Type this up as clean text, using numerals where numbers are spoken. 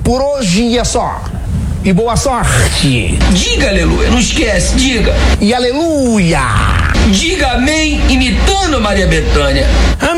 Por hoje é só. E boa sorte. Diga aleluia, não esquece, diga. E aleluia. Diga amém imitando a Maria Bethânia.